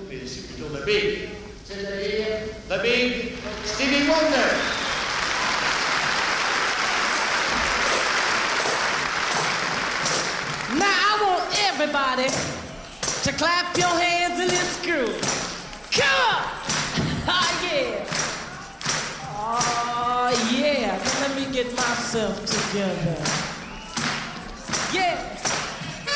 pensi plutôt the big. C'est-à-dire the big Stevie Wonder. Now I want everybody to clap your hands in this groove. Come on! Oh yeah! Oh yeah! Now let me get myself together. Yeah!